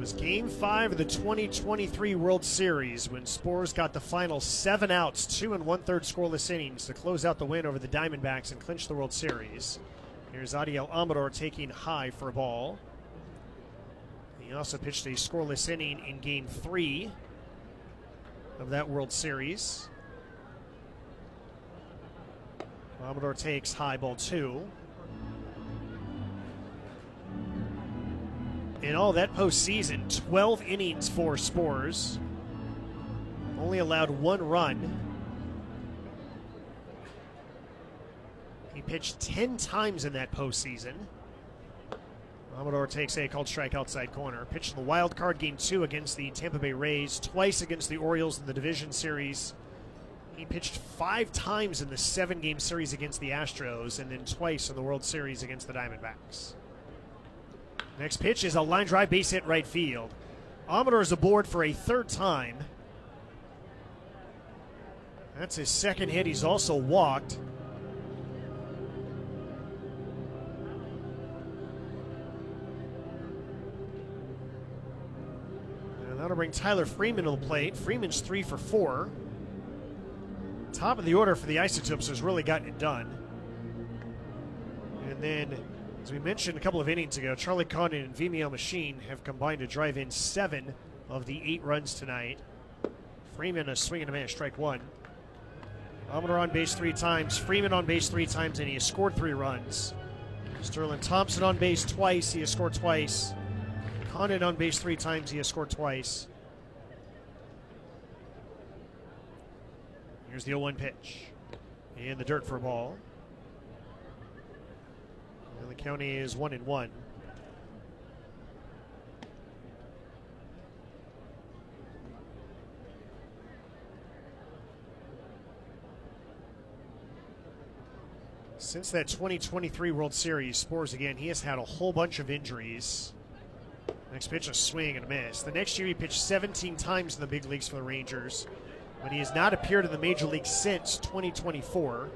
was Game 5 of the 2023 World Series when Spurs got the final 7 outs, 2 1/3 scoreless innings to close out the win over the Diamondbacks and clinch the World Series. Here's Adiel Amador taking high for a ball. He also pitched a scoreless inning in Game 3 of that World Series. Amador takes high, ball 2. In all that postseason, 12 innings for Spurs. Only allowed 1 run. He pitched 10 times in that postseason. Amador takes a called strike outside corner. Pitched in the wild card Game 2 against the Tampa Bay Rays, twice against the Orioles in the division series. He pitched 5 times in the 7-game series against the Astros, and then twice in the World Series against the Diamondbacks. Next pitch is a line drive base hit right field. Amador is aboard for a 3rd time. That's his 2nd hit. He's also walked. And that'll bring Tyler Freeman to the plate. Freeman's 3 for 4. Top of the order for the Isotopes has really gotten it done. And then, as we mentioned a couple of innings ago, Charlie Condon and Vimeo Machine have combined to drive in 7 of the 8 runs tonight. Freeman a swing and a miss, strike 1. Amador on base 3 times, Freeman on base 3 times, and he has scored 3 runs. Sterling Thompson on base twice, he has scored twice. Condon on base 3 times, he has scored twice. Here's the 0-1 pitch. In the dirt for a ball. And the count is 1-1. Since that 2023 World Series, Spurs again, he has had a whole bunch of injuries. Next pitch, a swing and a miss. The next year he pitched 17 times in the big leagues for the Rangers, but he has not appeared in the major leagues since 2024.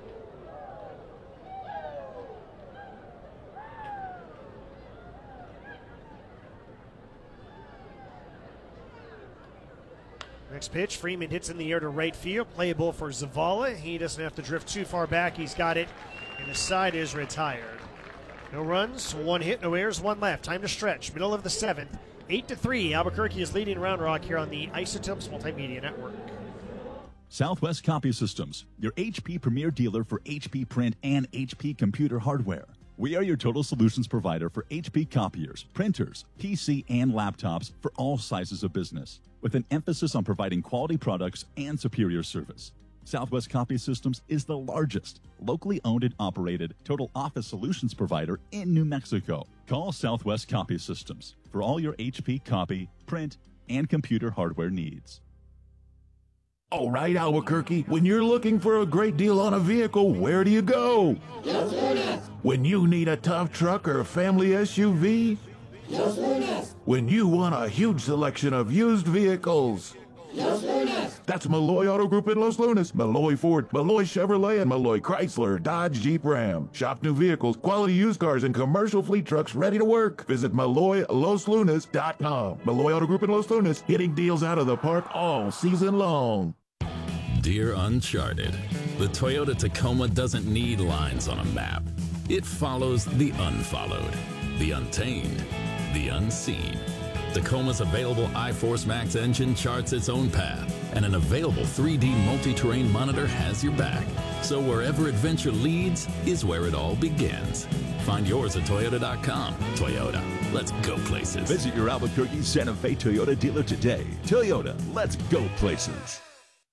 Next pitch, Freeman hits in the air to right field, playable for Zavala. He doesn't have to drift too far back. He's got it, and the side is retired. No runs, 1 hit, no errors, 1 left. Time to stretch. Middle of the 7th, 8-3. Albuquerque is leading Round Rock here on the Isotopes Multimedia Network. Southwest Copy Systems, your HP premier dealer for HP print and HP computer hardware. We are your total solutions provider for HP copiers, printers, PC, and laptops for all sizes of business, with an emphasis on providing quality products and superior service. Southwest Copy Systems is the largest, locally owned and operated total office solutions provider in New Mexico. Call Southwest Copy Systems for all your HP copy, print, and computer hardware needs. All right, Albuquerque, when you're looking for a great deal on a vehicle, where do you go? Los Lunas. When you need a tough truck or a family SUV? Los Lunas. When you want a huge selection of used vehicles? Los Lunas. That's Malloy Auto Group in Los Lunas, Malloy Ford, Malloy Chevrolet, and Malloy Chrysler, Dodge, Jeep, Ram. Shop new vehicles, quality used cars, and commercial fleet trucks ready to work. Visit MalloyLosLunas.com. Malloy Auto Group in Los Lunas, hitting deals out of the park all season long. Dear Uncharted, the Toyota Tacoma doesn't need lines on a map. It follows the unfollowed, the untamed, the unseen. Tacoma's available iForce Max engine charts its own path, and an available 3D multi-terrain monitor has your back. So wherever adventure leads is where it all begins. Find yours at Toyota.com. Toyota, let's go places. Visit your Albuquerque Santa Fe Toyota dealer today. Toyota, let's go places.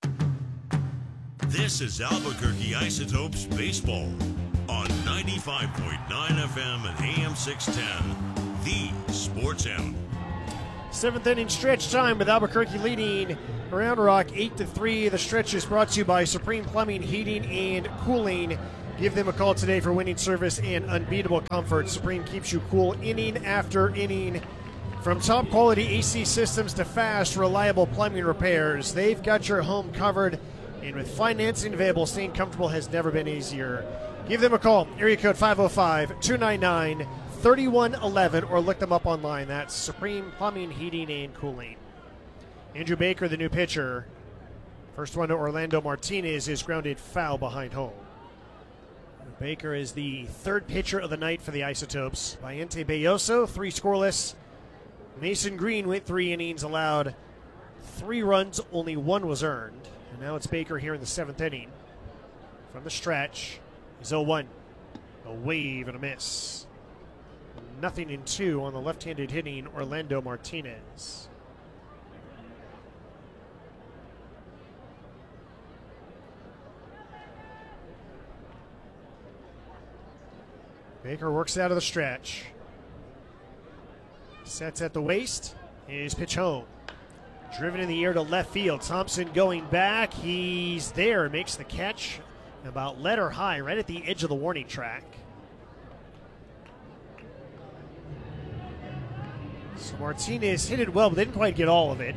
This is Albuquerque Isotopes Baseball on 95.9 FM and AM 610, the Sports Animal. 7th inning stretch time with Albuquerque leading Round Rock 8-3. The stretch is brought to you by Supreme Plumbing, Heating, and Cooling. Give them a call today for winning service and unbeatable comfort. Supreme keeps you cool inning after inning. From top quality AC systems to fast, reliable plumbing repairs, they've got your home covered. And with financing available, staying comfortable has never been easier. Give them a call. Area code 505-299-5500. 3111, or look them up online. That's Supreme Plumbing, Heating, and Cooling. Andrew Baker, the new pitcher. First one to Orlando Martinez is grounded foul behind home. Baker is the third pitcher of the night for the Isotopes. Valiente Belloso, 3 scoreless. Mason Green went 3 innings, allowed 3 runs, only 1 was earned. And now it's Baker here in the 7th inning. From the stretch, he's 0-1. A wave and a miss. 0-2 on the left-handed hitting Orlando Martinez. Baker works out of the stretch. Sets at the waist. His pitch home. Driven in the air to left field. Thompson going back. He's there. Makes the catch about letter high, right at the edge of the warning track. So Martinez hit it well, but didn't quite get all of it.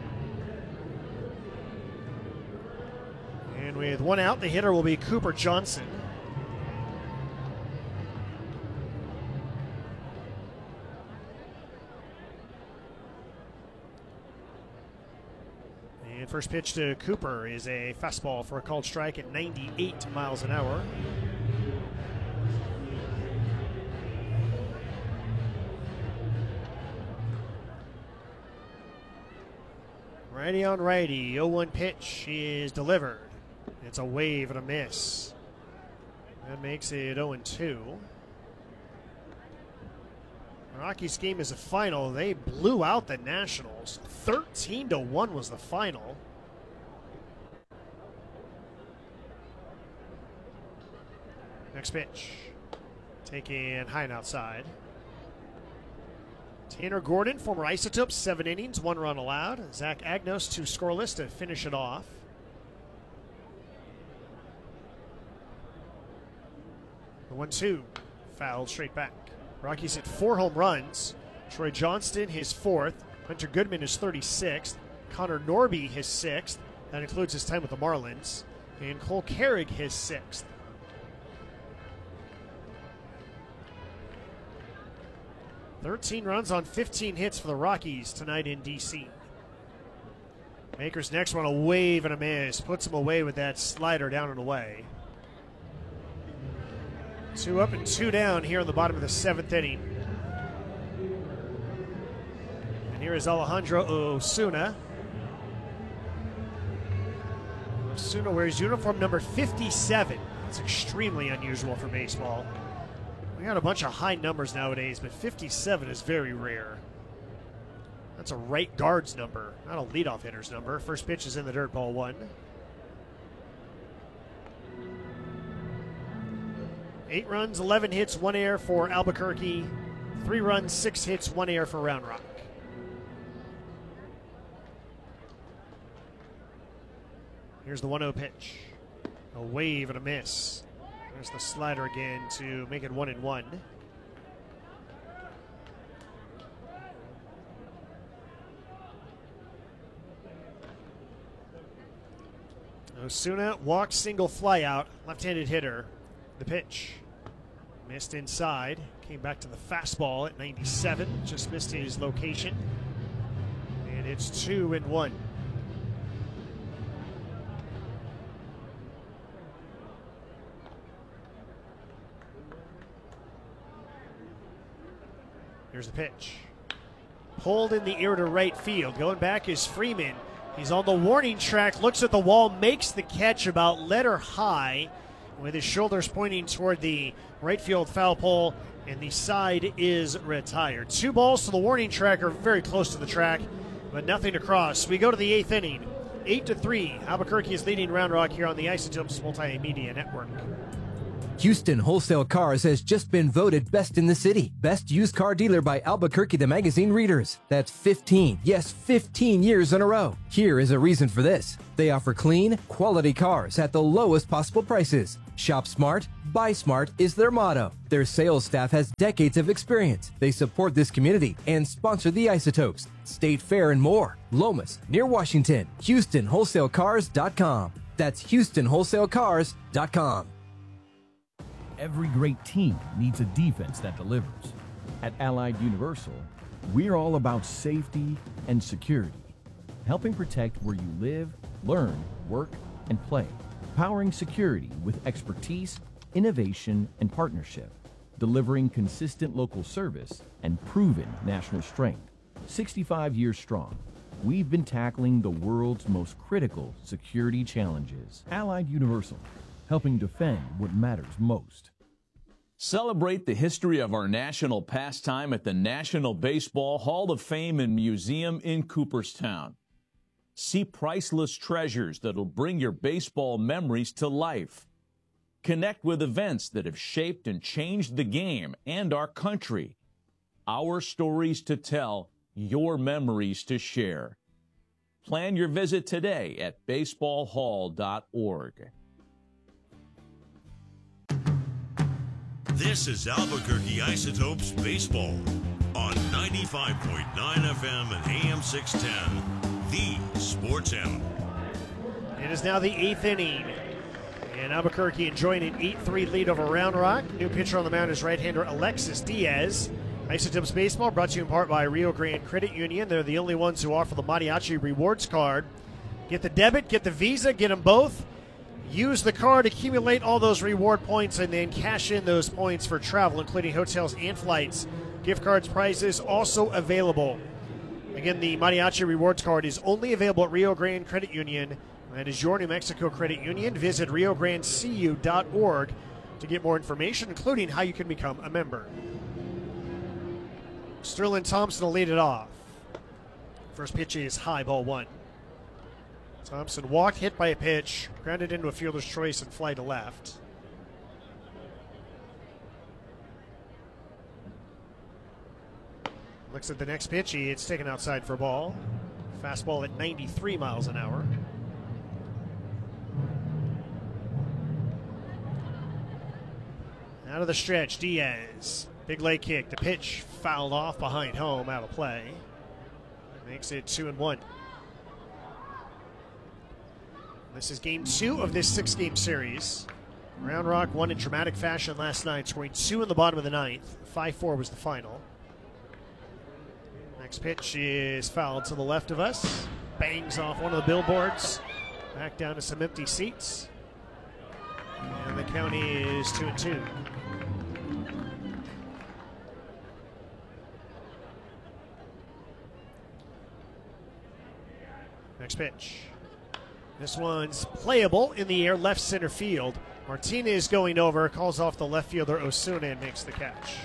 And with 1 out, the hitter will be Cooper Johnson. And first pitch to Cooper is a fastball for a called strike at 98 miles an hour. Righty on righty, 0-1 pitch is delivered. It's a wave and a miss. That makes it 0-2. Rockies game is a final. They blew out the Nationals. 13-1 was the final. Next pitch. Taken high and outside. Tanner Gordon, former Isotopes, 7 innings, 1 run allowed. Zach Agnos, 2 scoreless to finish it off. The 1-2. Fouled straight back. Rockies hit 4 home runs. Troy Johnston, his 4th. Hunter Goodman, his 36th. Connor Norby, his 6th. That includes his time with the Marlins. And Cole Carrig, his 6th. $13 runs on 15 hits for the Rockies tonight in D.C. Baker's next one, a wave and a miss. Puts him away with that slider down and away. 2 up and 2 down here in the bottom of the 7th inning. And here is Alejandro Osuna. Osuna wears uniform number 57. That's extremely unusual for baseball. We got a bunch of high numbers nowadays, but 57 is very rare. That's a right guard's number, not a leadoff hitter's number. First pitch is in the dirt, ball 1. 8 runs, 11 hits, 1 error for Albuquerque. 3 runs, 6 hits, 1 error for Round Rock. Here's the 1-0 pitch. A wave and a miss. There's the slider again to make it 1-1. Osuna walks, single fly out, left-handed hitter. The pitch missed inside, came back to the fastball at 97, just missed his location, and it's 2-1. Here's the pitch. Pulled in the air to right field. Going back is Freeman. He's on the warning track, looks at the wall, makes the catch about letter high with his shoulders pointing toward the right field foul pole, and the side is retired. 2 balls to the warning track, or very close to the track, but nothing to cross. We go to the 8th inning. 8-3. Albuquerque is leading Round Rock here on the Isotopes Multimedia Network. Houston Wholesale Cars has just been voted best in the city. Best used car dealer by Albuquerque the Magazine readers. That's 15 years in a row. Here is a reason for this. They offer clean, quality cars at the lowest possible prices. Shop smart, buy smart is their motto. Their sales staff has decades of experience. They support this community and sponsor the Isotopes, State Fair, and more. Lomas, near Washington. HoustonWholesaleCars.com. That's HoustonWholesaleCars.com. Every great team needs a defense that delivers. At Allied Universal, we're all about safety and security, helping protect where you live, learn, work, and play. Powering security with expertise, innovation, and partnership. Delivering consistent local service and proven national strength. 65 years strong, we've been tackling the world's most critical security challenges. Allied Universal, helping defend what matters most. Celebrate the history of our national pastime at the National Baseball Hall of Fame and Museum in Cooperstown. See priceless treasures that'll bring your baseball memories to life. Connect with events that have shaped and changed the game and our country. Our stories to tell, your memories to share. Plan your visit today at baseballhall.org. This is Albuquerque Isotopes Baseball on 95.9 FM and AM 610. The Sports Animal. It is now the 8th inning, and Albuquerque enjoying an 8-3 lead over Round Rock. New pitcher on the mound is right-hander Alexis Diaz. Isotopes Baseball brought to you in part by Rio Grande Credit Union. They're the only ones who offer the Mariachi Rewards Card. Get the debit, get the Visa, get them both. Use the card, accumulate all those reward points, and then cash in those points for travel, including hotels and flights. Gift cards, prizes also available. Again, the Mariachi Rewards Card is only available at Rio Grande Credit Union. That is your New Mexico Credit Union. Visit riograndecu.org to get more information, including how you can become a member. Sterling Thompson will lead it off. First pitch is high, ball one. Thompson walked, hit by a pitch, grounded into a fielder's choice and fly to left. Looks at the next pitch. It's taken outside for a ball. Fastball at 93 miles an hour. Out of the stretch, Diaz. Big leg kick. The pitch fouled off behind home, out of play. Makes it 2-1. This is game 2 of this 6-game series. Round Rock won in dramatic fashion last night, scoring 2 in the bottom of the 9th. 5-4 was the final. Next pitch is fouled to the left of us. Bangs off one of the billboards. Back down to some empty seats. And the count is 2-2. Next pitch. This one's playable in the air, left center field. Martinez going over, calls off the left fielder Osuna and makes the catch.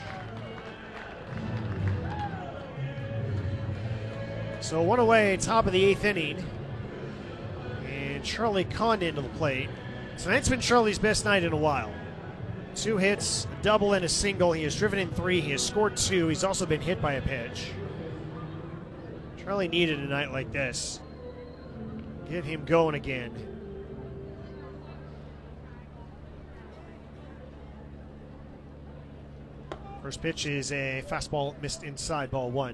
So one away, top of the 8th inning. And Charlie Condon to the plate. Tonight's been Charlie's best night in a while. 2 hits, a double and a single. He has driven in 3. He has scored 2. He's also been hit by a pitch. Charlie needed a night like this. Get him going again. First pitch is a fastball missed inside, ball 1.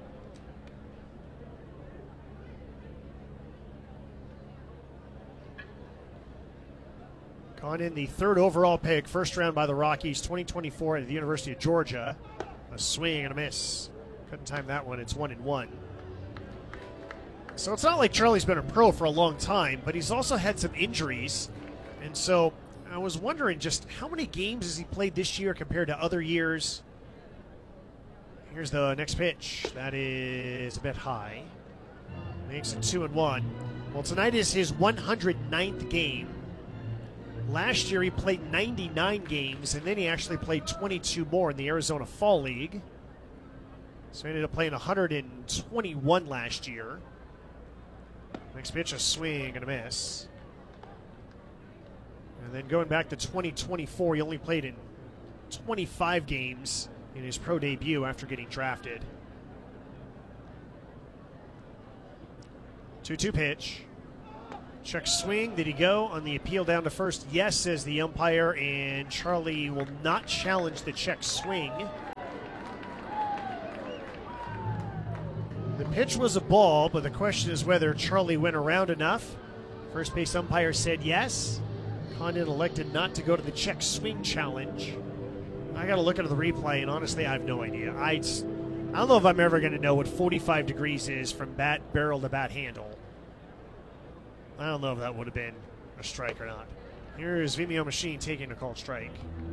Condon, the 3rd overall pick, first round by the Rockies, 2024 at the University of Georgia. A swing and a miss. Couldn't time that one. It's 1-1. So it's not like Charlie's been a pro for a long time, but he's also had some injuries. And so I was wondering just how many games has he played this year compared to other years. Here's the next pitch. That is a bit high. Makes it 2-1. Well, tonight is his 109th game. Last year he played 99 games, and then he actually played 22 more in the Arizona Fall League. So he ended up playing 121 last year. Next pitch, a swing and a miss. And then going back to 2024, he only played in 25 games in his pro debut after getting drafted. 2-2 pitch. Check swing. Did he go on the appeal down to first? Yes, says the umpire, and Charlie will not challenge the check swing. The pitch was a ball, but the question is whether Charlie went around enough. First base umpire said yes. Condon elected not to go to the check swing challenge. I got to look into the replay, and honestly, I have no idea. I don't know if I'm ever going to know what 45 degrees is from bat barrel to bat handle. I don't know if that would have been a strike or not. Here's Vimeo Machine taking a called strike.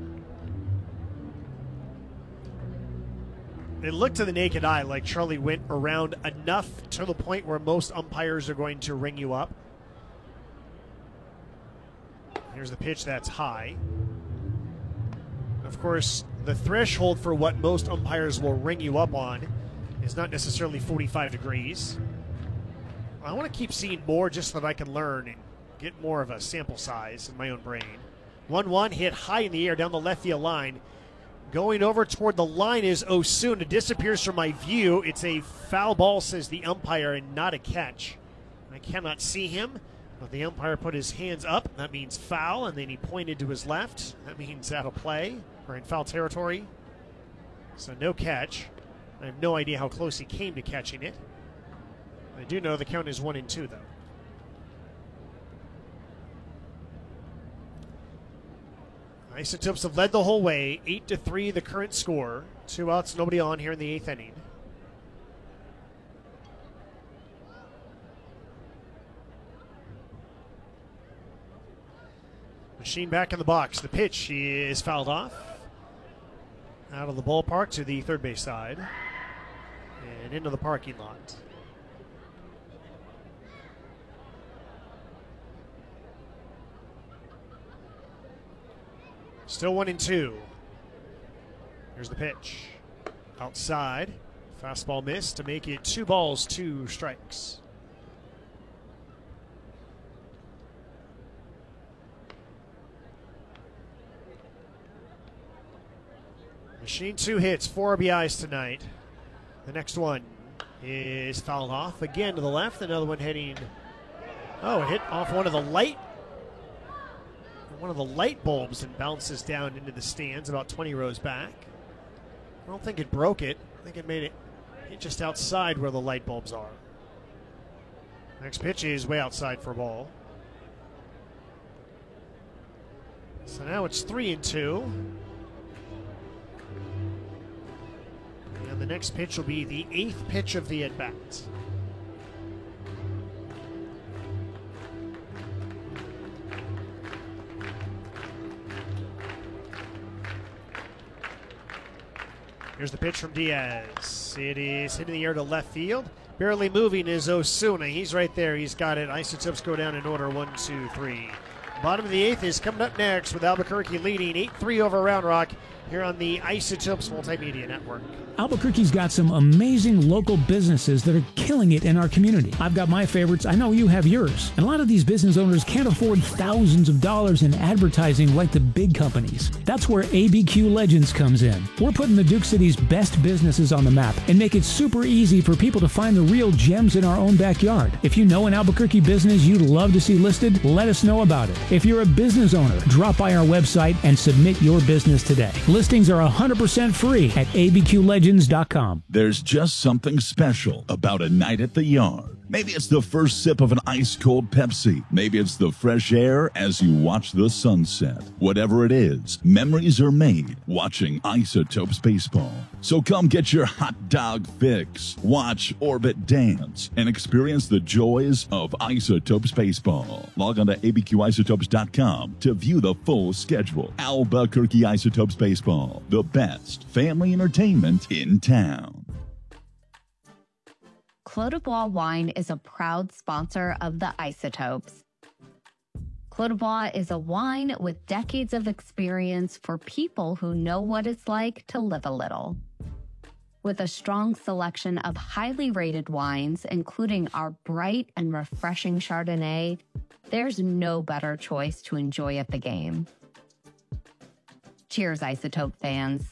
It looked to the naked eye like Charlie went around enough to the point where most umpires are going to ring you up. Here's the pitch that's high. Of course, the threshold for what most umpires will ring you up on is not necessarily 45 degrees. I want to keep seeing more just so that I can learn and get more of a sample size in my own brain. 1-1 hit high in the air down the left field line. Going over toward the line is Osuna. It disappears from my view. It's a foul ball, says the umpire, and not a catch. I cannot see him, but the umpire put his hands up. That means foul, and then he pointed to his left. That means out of play or in foul territory. So no catch. I have no idea how close he came to catching it. I do know the count is 1-2, though. Isotopes have led the whole way, 8-3 the current score. 2 outs, nobody on here in the 8th inning. Machine back in the box. The pitch is fouled off. Out of the ballpark to the third base side. And into the parking lot. Still 1-2. Here's the pitch. Outside. Fastball missed to make it 2 balls, 2 strikes. Machine 2 hits, 4 RBIs tonight. The next one is fouled off again to the left. Another one heading. Oh, it hit off one of the light bulbs and bounces down into the stands about 20 rows back. I don't think it broke it. I think it made it hit just outside where the light bulbs are. Next pitch is way outside for a ball. So now it's 3-2. And the next pitch will be the 8th pitch of the at-bat. Here's the pitch from Diaz. It is hitting the air to left field. Barely moving is Osuna. He's right there. He's got it. Isotopes go down in order 1, 2, 3. Bottom of the 8th is coming up next with Albuquerque leading 8-3 over Round Rock here on the Isotopes Multimedia Network. Albuquerque's got some amazing local businesses that are killing it in our community. I've got my favorites. I know you have yours. And a lot of these business owners can't afford thousands of dollars in advertising like the big companies. That's where ABQ Legends comes in. We're putting the Duke City's best businesses on the map and make it super easy for people to find the real gems in our own backyard. If you know an Albuquerque business you'd love to see listed, let us know about it. If you're a business owner, drop by our website and submit your business today. Listings are 100% free at abqlegends.com. There's just something special about a night at the yard. Maybe it's the first sip of an ice-cold Pepsi. Maybe it's the fresh air as you watch the sunset. Whatever it is, memories are made watching Isotopes Baseball. So come get your hot dog fix, watch Orbit dance, and experience the joys of Isotopes Baseball. Log on to abqisotopes.com to view the full schedule. Albuquerque Isotopes Baseball, the best family entertainment in town. Clos du Bois Wine is a proud sponsor of the Isotopes. Clos du Bois is a wine with decades of experience for people who know what it's like to live a little. With a strong selection of highly rated wines, including our bright and refreshing Chardonnay, there's no better choice to enjoy at the game. Cheers, Isotope fans.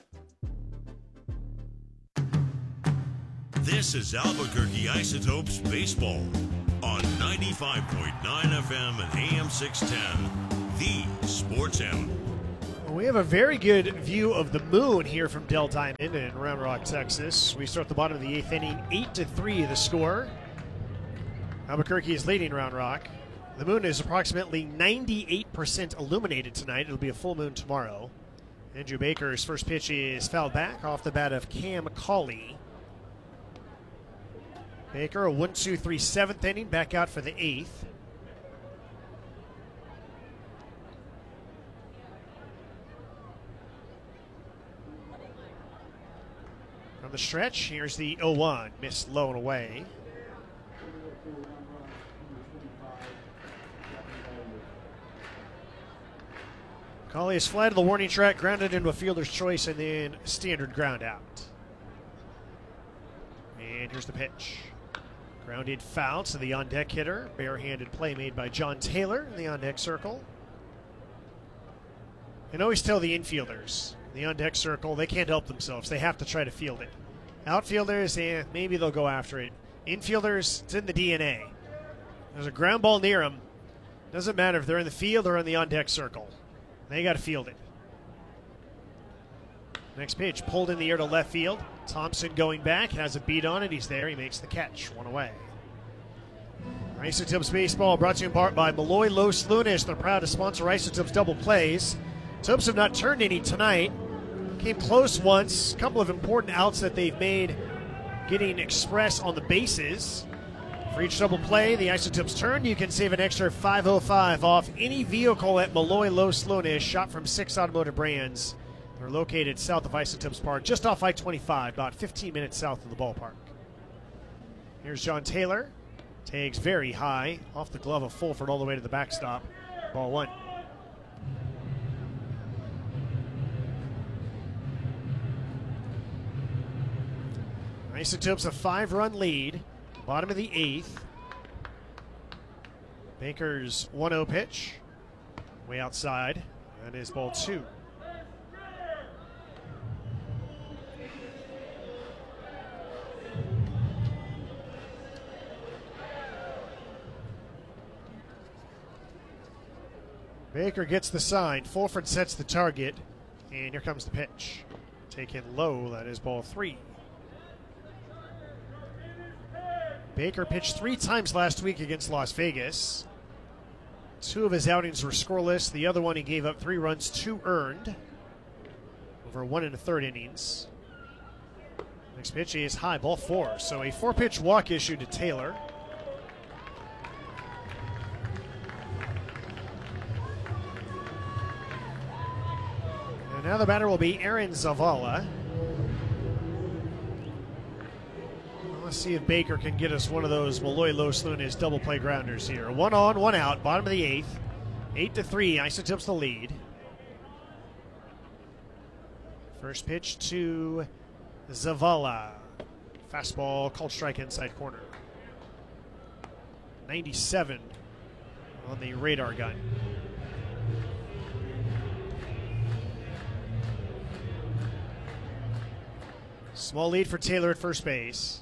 This is Albuquerque Isotopes Baseball on 95.9 FM and AM 610, the Sports Animal. We have a very good view of the moon here from Del Diamond in Round Rock, Texas. We start at the bottom of the 8th inning, 8-3 the score. Albuquerque is leading Round Rock. The moon is approximately 98% illuminated tonight. It'll be a full moon tomorrow. Andrew Baker's first pitch is fouled back off the bat of Cam Cauley. Baker, a 1-2-3 7th inning, back out for the 8th. From the stretch, here's the 0-1, missed low and away. Cauley is fly to the warning track, grounded into a fielder's choice, and then standard ground out. And here's the pitch. Grounded foul to the on-deck hitter. Barehanded play made by John Taylor in the on-deck circle. And always tell the infielders, the on-deck circle, they can't help themselves. They have to try to field it. Outfielders, maybe they'll go after it. Infielders, it's in the DNA. There's a ground ball near them. Doesn't matter if they're in the field or in the on-deck circle. They got to field it. Next pitch, pulled in the air to left field. Thompson going back, has a beat on it. He's there. He makes the catch. One away. Isotopes Baseball brought to you in part by Malloy Los Lunas. They're proud to sponsor Isotopes double plays. Topes have not turned any tonight. Came close once. A couple of important outs that they've made getting express on the bases. For each double play, the Isotopes turn, you can save an extra $5.05 off any vehicle at Malloy Los Lunas, shop from 6 automotive brands. They're located south of Isotopes Park, just off I-25, about 15 minutes south of the ballpark. Here's John Taylor. Tags very high, off the glove of Fulford all the way to the backstop. Ball 1. Isotopes a 5-run lead. Bottom of the 8th. Baker's 1-0 pitch. Way outside. That is ball 2. Baker gets the sign. Fulford sets the target. And here comes the pitch. Taken low. That is ball 3. Baker pitched 3 times last week against Las Vegas. 2 of his outings were scoreless. The other one he gave up 3 runs, 2 earned. Over 1 1/3 innings. Next pitch is high, ball 4. So a 4-pitch walk issued to Taylor. And now the batter will be Aaron Zavala. Let's see if Baker can get us one of those Malloy Los Lunas double play grounders here. 1 on, 1 out, bottom of the 8th. 8-3, Isotopes the lead. First pitch to Zavala. Fastball, called strike inside corner. 97 on the radar gun. Small lead for Taylor at first base.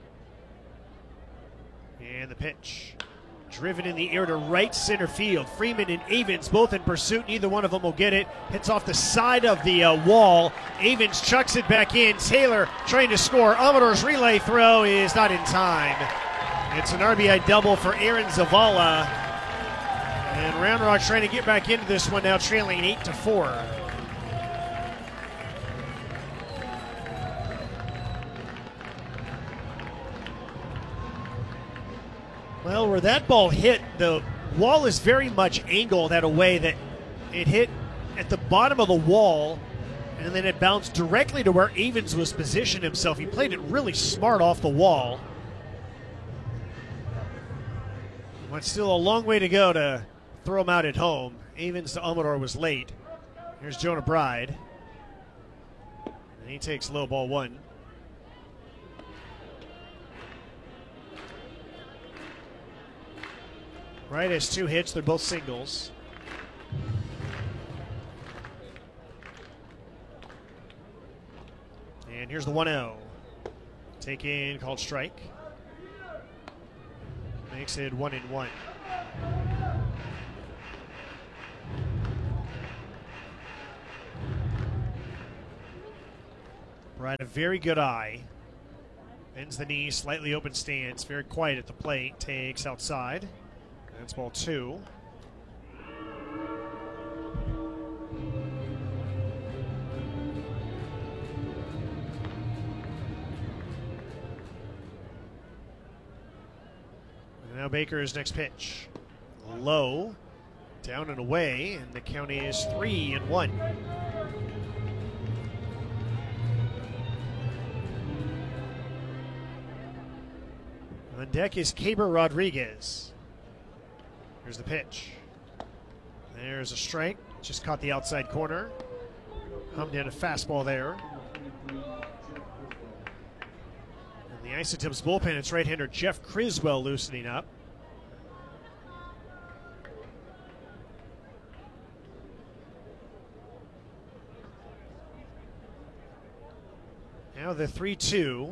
And the pitch. Driven in the air to right center field. Freeman and Avens both in pursuit. Neither one of them will get it. Hits off the side of the wall. Avens chucks it back in. Taylor trying to score. Amador's relay throw is not in time. It's an RBI double for Aaron Zavala. And Round Rock trying to get back into this one now, trailing 8-4. Well, where that ball hit, the wall is very much angled at a way that it hit at the bottom of the wall, and then it bounced directly to where Avens was positioned himself. He played it really smart off the wall. But still a long way to go to throw him out at home. Avens to Amador was late. Here's Jonah Bride. And he takes low, ball 1. Wright has 2 hits. They're both singles. And here's the 1-0. Taken, called strike. Makes it 1-1. Wright, a very good eye. Bends the knee, slightly open stance. Very quiet at the plate. Takes outside. That's ball 2. Now Baker's next pitch. Low, down and away, and the count is 3-1. On deck is Keibert Rodriguez. Here's the pitch. There's a strike. Just caught the outside corner. Hummed in a fastball there. And the Isotopes bullpen, it's right-hander Jeff Criswell loosening up. Now the 3-2.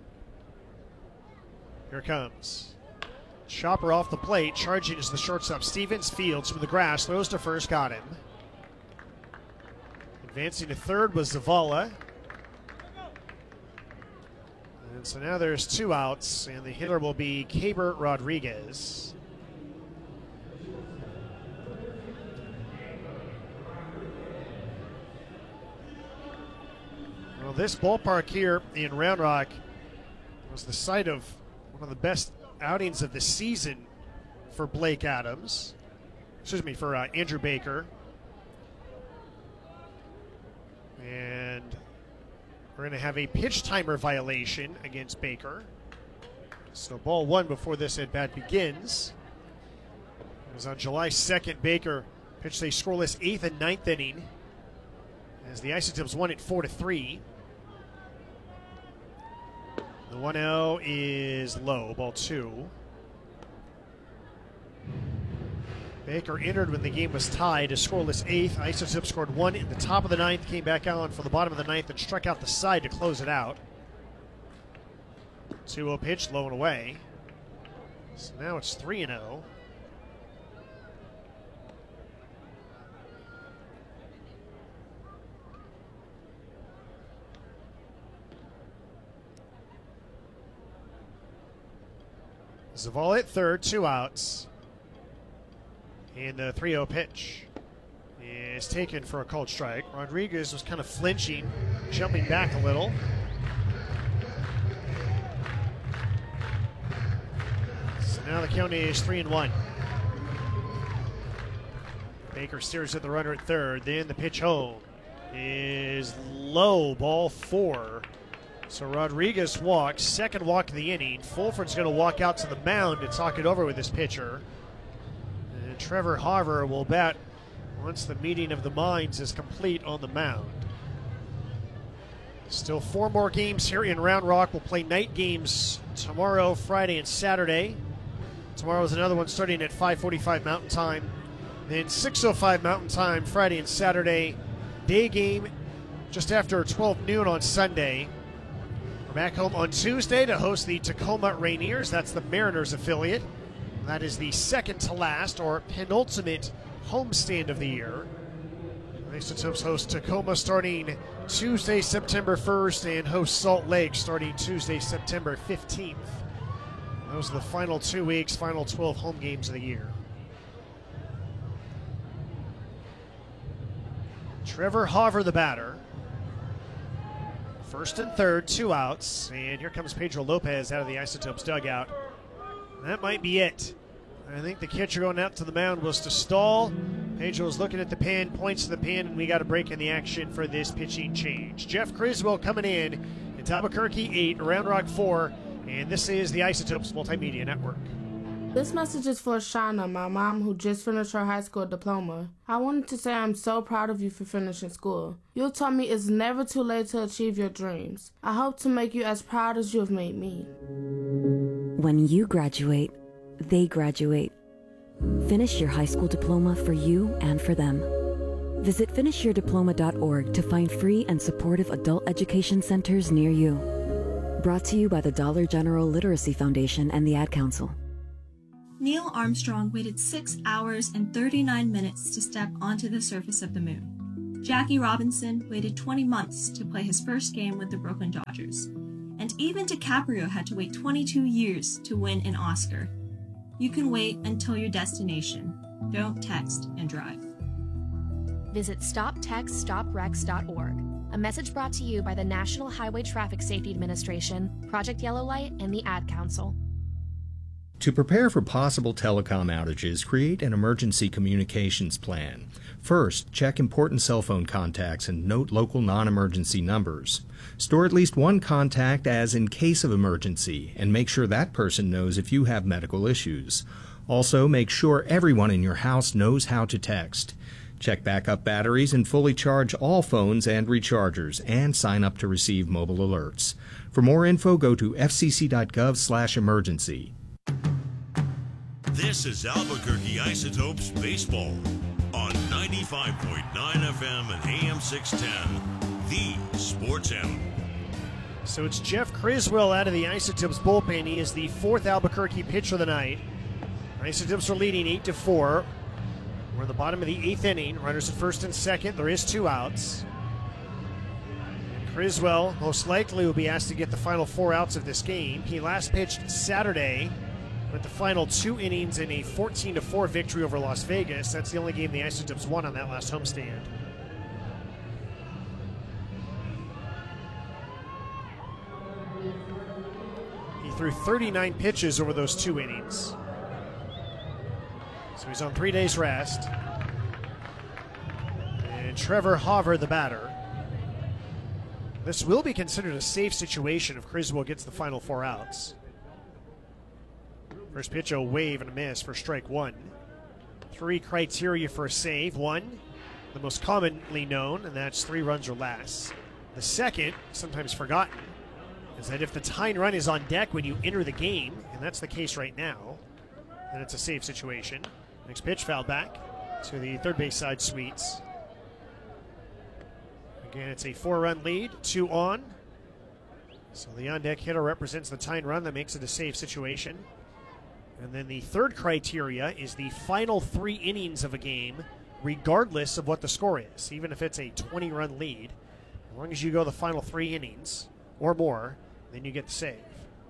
Here it comes. Chopper off the plate. Charging is the shortstop. Stevens fields from the grass. Throws to first. Got him. Advancing to third was Zavala. And so now there's 2 outs, and the hitter will be Keibert Rodriguez. Well, this ballpark here in Round Rock was the site of one of the best outings of the season for Blake Adams. Excuse me, for Andrew Baker. And we're going to have a pitch timer violation against Baker. So ball 1 before this at bat begins. It was on July 2nd, Baker pitched a scoreless 8th and 9th inning as the Isotopes won it 4-3. The 1-0 is low, ball 2. Baker entered when the game was tied, a scoreless 8th. Isotopes scored 1 in the top of the 9th, came back on for the bottom of the 9th, and struck out the side to close it out. 2-0 pitch, low and away. So now it's 3-0. Zavala at third, 2 outs. And the 3-0 pitch is taken for a called strike. Rodriguez was kind of flinching, jumping back a little. So now the count is 3-1. Baker steers at the runner at third. Then the pitch home is low, ball 4. So Rodriguez walks, second walk of the inning. Fulford's going to walk out to the mound to talk it over with his pitcher. And Trevor Harver will bat once the meeting of the minds is complete on the mound. Still 4 more games here in Round Rock. We'll play night games tomorrow, Friday, and Saturday. Tomorrow is another one starting at 5:45 Mountain Time. Then 6:05 Mountain Time, Friday and Saturday. Day game just after 12 noon on Sunday. We're back home on Tuesday to host the Tacoma Rainiers. That's the Mariners affiliate. That is the second to last or penultimate homestand of the year. The Isotopes host Tacoma starting Tuesday, September 1st, and host Salt Lake starting Tuesday, September 15th. Those are the final 2 weeks, final 12 home games of the year. Trevor Harver, the batter. First and third, 2 outs. And here comes Pedro Lopez out of the Isotopes dugout. That might be it. I think the catcher going out to the mound was to stall. Pedro's looking at the pin, points to the pin, and we got a break in the action for this pitching change. Jeff Criswell coming in Albuquerque 8, Round Rock 4, and this is the Isotopes Multimedia Network. This message is for Shauna, my mom, who just finished her high school diploma. I wanted to say I'm so proud of you for finishing school. You taught me it's never too late to achieve your dreams. I hope to make you as proud as you have made me. When you graduate, they graduate. Finish your high school diploma for you and for them. Visit finishyourdiploma.org to find free and supportive adult education centers near you. Brought to you by the Dollar General Literacy Foundation and the Ad Council. Neil Armstrong waited 6 hours and 39 minutes to step onto the surface of the moon. Jackie Robinson waited 20 months to play his first game with the Brooklyn Dodgers. And even DiCaprio had to wait 22 years to win an Oscar. You can wait until your destination. Don't text and drive. Visit StopTextStopWrecks.org. A message brought to you by the National Highway Traffic Safety Administration, Project Yellow Light, and the Ad Council. To prepare for possible telecom outages, create an emergency communications plan. First, check important cell phone contacts and note local non-emergency numbers. Store at least one contact as in case of emergency, and make sure that person knows if you have medical issues. Also, make sure everyone in your house knows how to text. Check backup batteries and fully charge all phones and rechargers, and sign up to receive mobile alerts. For more info, go to fcc.gov/emergency. This is Albuquerque Isotopes Baseball on 95.9 FM and AM 610, the Sports Animal. So it's Jeff Criswell out of the Isotopes bullpen. He is the fourth Albuquerque pitcher of the night. Isotopes are leading 8-4. We're in the bottom of the 8th inning. Runners at first and second. There is 2 outs. And Criswell most likely will be asked to get the final 4 outs of this game. He last pitched Saturday with the final 2 innings in a 14-4 victory over Las Vegas. That's the only game the Isotopes won on that last homestand. He threw 39 pitches over those 2 innings. So he's on 3 days rest. And Trevor Hauver, the batter. This will be considered a safe situation if Criswell gets the final 4 outs. First pitch, a wave and a miss for strike 1. 3 criteria for a save. 1, the most commonly known, and that's 3 runs or less. The second, sometimes forgotten, is that if the tying run is on deck when you enter the game, and that's the case right now, then it's a safe situation. Next pitch, fouled back to the third base side, Sweets. Again, it's a 4-run lead, 2 on. So the on-deck hitter represents the tying run that makes it a safe situation. And then the third criteria is the final 3 innings of a game, regardless of what the score is. Even if it's a 20-run lead, as long as you go the final 3 innings or more, then you get the save.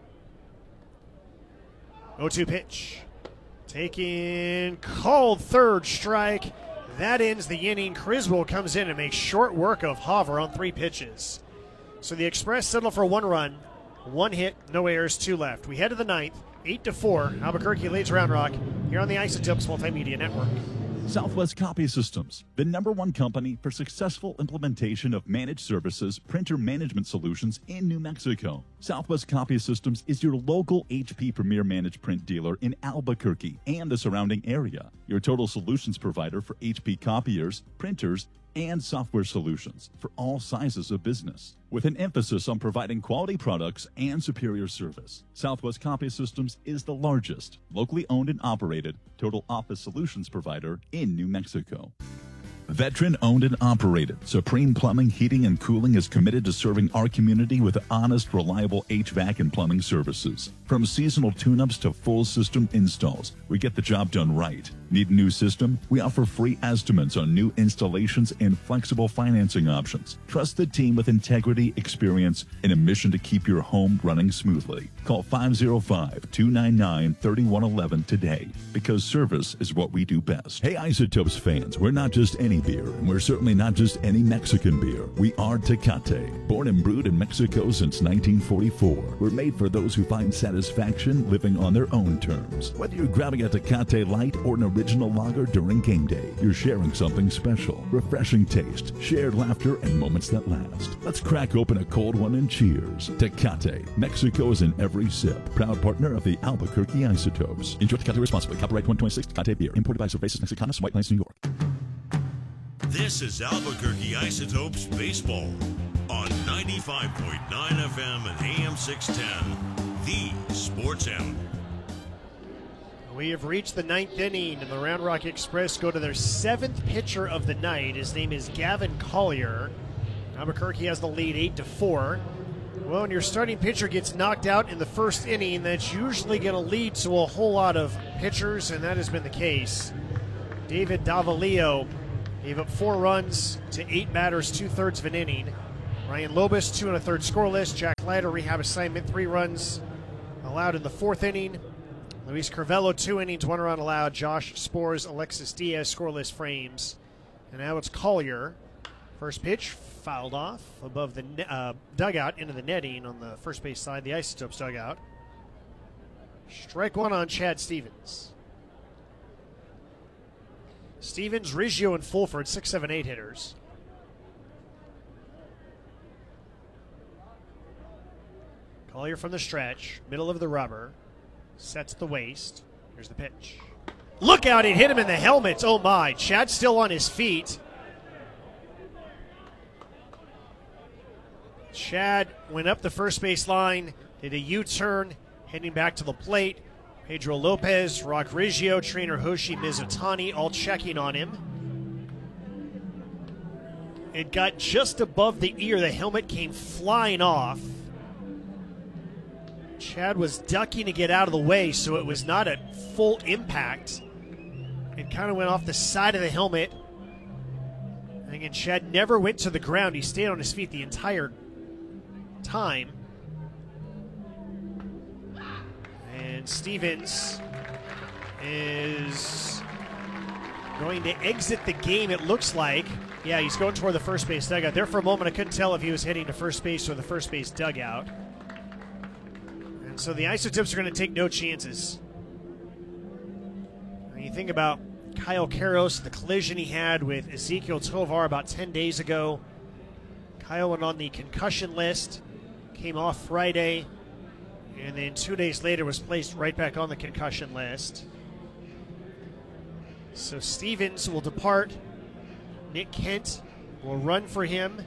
0-2 pitch. Taking called, third strike. That ends the inning. Criswell comes in and makes short work of Hauver on 3 pitches. So the Express settle for 1 run, 1 hit, no errors, 2 left. We head to the 9th, 8-4. Albuquerque leads Round Rock here on the Isotopes Multimedia Network. Southwest Copy Systems, the #1 company for successful implementation of managed services printer management solutions in New Mexico. Southwest Copy Systems is your local HP Premier Managed Print dealer in Albuquerque and the surrounding area. Your total solutions provider for HP copiers, printers, and software solutions for all sizes of business, with an emphasis on providing quality products and superior service. Southwest Copy Systems is the largest, locally owned and operated total office solutions provider in New Mexico. Veteran owned and operated, Supreme Plumbing, Heating, and Cooling is committed to serving our community with honest, reliable HVAC and plumbing services. From seasonal tune-ups to full system installs, we get the job done right. Need a new system? We offer free estimates on new installations and flexible financing options. Trust the team with integrity, experience, and a mission to keep your home running smoothly. Call 505-299-3111 today, because service is what we do best. Hey, Isotopes fans, we're not just any beer, and we're certainly not just any Mexican beer. We are Tecate. Born and brewed in Mexico since 1944, we're made for those who find satisfaction living on their own terms. Whether you're grabbing a Tecate Light or an original lager during game day, you're sharing something special. Refreshing taste, shared laughter, and moments that last. Let's crack open a cold one and cheers. Tecate. Mexico is in every sip. Proud partner of the Albuquerque Isotopes. Enjoy Tecate responsibly. Copyright 2026 Tecate Beer. Imported by Cervezas Mexicanas, White Plains, New York. This is Albuquerque Isotopes Baseball on 95.9 FM and AM 610, the Sports Animal. We have reached the 9th inning, and the Round Rock Express go to their 7th pitcher of the night. His name is Gavin Collier. Albuquerque has the lead 8-4. Well, when your starting pitcher gets knocked out in the first inning, that's usually going to lead to a whole lot of pitchers, and that has been the case. David Davalillo gave up 4 runs to 8 batters, 2/3 of an inning. Ryan Lobus, 2 1/3 scoreless. Jack Leiter, rehab assignment, 3 runs allowed in the 4th inning. Luis Carvello, 2 innings, 1 run allowed. Josh Spores, Alexis Diaz, scoreless frames. And now it's Collier. First pitch, fouled off above the dugout into the netting on the first base side, the Isotopes dugout. Strike one on Chad Stevens. Stevens, Riggio, and Fulford, 6, 7, 8 hitters. Collier from the stretch, middle of the rubber, sets the waist. Here's the pitch. Look out, it hit him in the helmet. Oh my, Chad's still on his feet. Chad went up the first base line, did a U-turn, heading back to the plate. Pedro Lopez, Rock Riggio, trainer Hoshi Mizutani all checking on him. It got just above the ear. The helmet came flying off. Chad was ducking to get out of the way, so it was not a full impact. It kind of went off the side of the helmet. And again, Chad never went to the ground. He stayed on his feet the entire time. And Stevens is going to exit the game, it looks like. Yeah, he's going toward the first base dugout. There for a moment, I couldn't tell if he was heading to first base or the first base dugout. And so the Isotopes are going to take no chances. When you think about Kyle Karros, the collision he had with Ezekiel Tovar about 10 days ago. Kyle went on the concussion list, came off Friday, and then 2 days later was placed right back on the concussion list. So Stevens will depart. Nick Kent will run for him.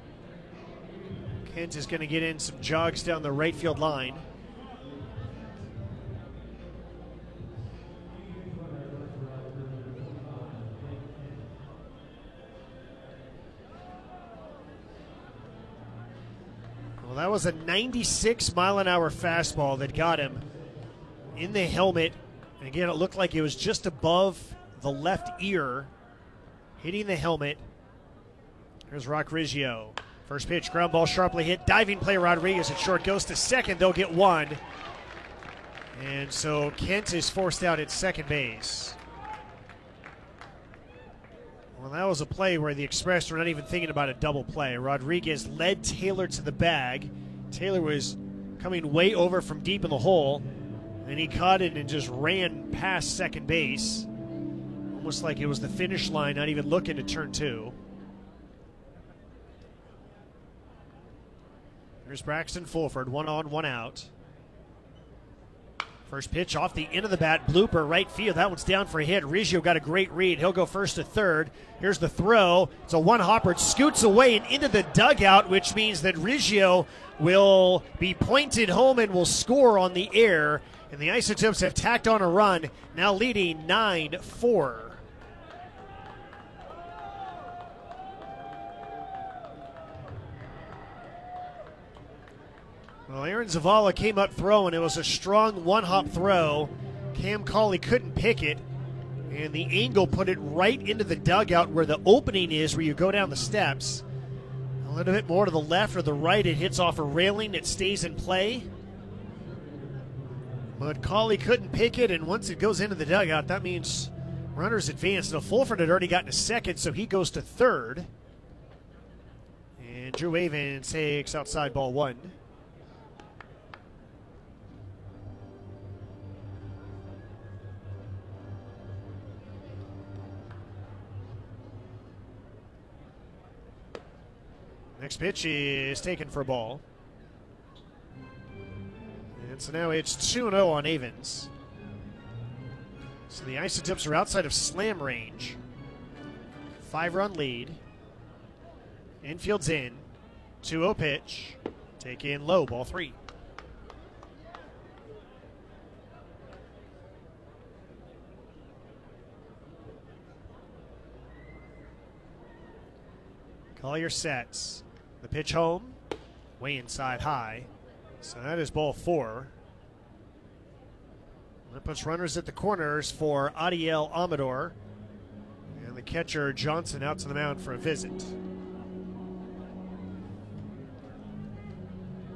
Kent is going to get in some jogs down the right field line. Well, that was a 96-mile-an-hour fastball that got him in the helmet. And again, it looked like it was just above the left ear, hitting the helmet. Here's Rock Riggio. First pitch, ground ball sharply hit. Diving play, Rodriguez at short, goes to second. They'll get one. And so Kent is forced out at second base. Well, that was a play where the Express were not even thinking about a double play. Rodriguez led Taylor to the bag. Taylor was coming way over from deep in the hole, and he caught it and just ran past second base. Almost like it was the finish line, not even looking to turn two. Here's Braxton Fulford, 1 on, 1 out. First pitch off the end of the bat, blooper, right field. That one's down for a hit. Riggio got a great read. He'll go first to third. Here's the throw. It's a one-hopper. It scoots away and into the dugout, which means that Riggio will be pointed home and will score on the air. And the Isotopes have tacked on a run, now leading 9-4. Well, Aaron Zavala came up throwing. It was a strong one-hop throw. Cam Cauley couldn't pick it, and the angle put it right into the dugout where the opening is, where you go down the steps. A little bit more to the left or the right, it hits off a railing. It stays in play. But Cauley couldn't pick it, and once it goes into the dugout, that means runners advance. Now, Fulford had already gotten to second, so he goes to third. And Drew Avens takes outside ball 1. Next pitch is taken for a ball. And so now it's 2-0 on Avens. So the Isotopes are outside of slam range. 5-run lead. Infield's in. 2-0 pitch. Take in low, ball 3. Collier sets. The pitch home, way inside high. So that is ball 4. That puts runners at the corners for Adiel Amador. And the catcher Johnson out to the mound for a visit.